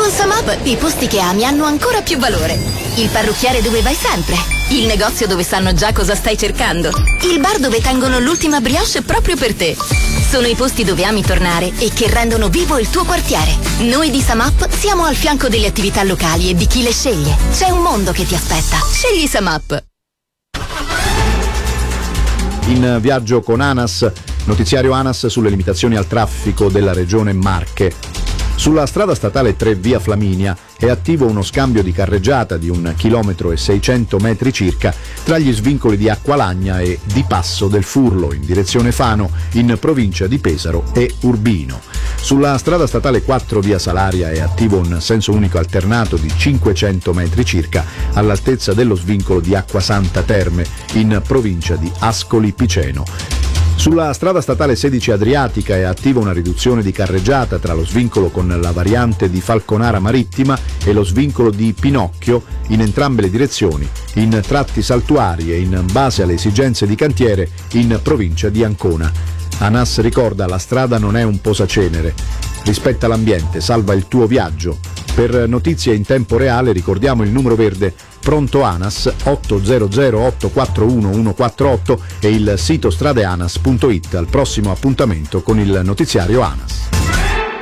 Con Samap i posti che ami hanno ancora più valore. Il parrucchiere dove vai sempre. Il negozio dove sanno già cosa stai cercando. Il bar dove tengono l'ultima brioche proprio per te. Sono i posti dove ami tornare e che rendono vivo il tuo quartiere. Noi di Samap siamo al fianco delle attività locali e di chi le sceglie. C'è un mondo che ti aspetta. Scegli Samap. In viaggio con ANAS, notiziario ANAS sulle limitazioni al traffico della regione Marche. Sulla strada statale 3 via Flaminia è attivo uno scambio di carreggiata di 1,6 km circa tra gli svincoli di Acqualagna e di Passo del Furlo in direzione Fano in provincia di Pesaro e Urbino. Sulla strada statale 4 via Salaria è attivo un senso unico alternato di 500 metri circa all'altezza dello svincolo di Acquasanta Terme in provincia di Ascoli Piceno. Sulla strada statale 16 Adriatica è attiva una riduzione di carreggiata tra lo svincolo con la variante di Falconara Marittima e lo svincolo di Pinocchio in entrambe le direzioni, in tratti saltuari e in base alle esigenze di cantiere in provincia di Ancona. ANAS ricorda: la strada non è un posacenere. Rispetta l'ambiente, salva il tuo viaggio. Per notizie in tempo reale ricordiamo il numero verde Pronto ANAS 800 841 148 e il sito stradeanas.it. Al prossimo appuntamento con il notiziario ANAS.